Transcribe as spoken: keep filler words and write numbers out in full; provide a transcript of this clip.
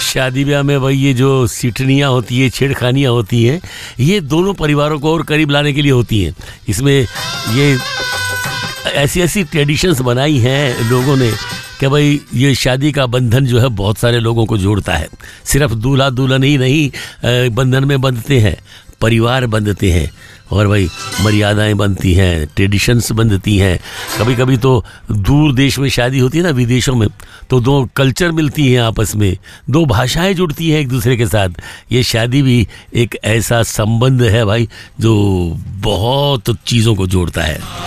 शादी ब्याह में भाई ये जो सिठनियाँ होती है, छेड़खानियाँ होती हैं, ये दोनों परिवारों को और करीब लाने के लिए होती हैं। इसमें ये ऐसी ऐसी ट्रेडिशंस बनाई हैं लोगों ने कि भाई ये शादी का बंधन जो है बहुत सारे लोगों को जोड़ता है। सिर्फ दूल्हा दुल्हन ही नहीं बंधन में बंधते हैं, परिवार बंधते हैं और भाई मर्यादाएं बनती हैं, ट्रेडिशंस बनती हैं। कभी कभी तो दूर देश में शादी होती है ना, विदेशों में, तो दो कल्चर मिलती हैं आपस में, दो भाषाएं जुड़ती हैं एक दूसरे के साथ। ये शादी भी एक ऐसा संबंध है भाई जो बहुत चीज़ों को जोड़ता है।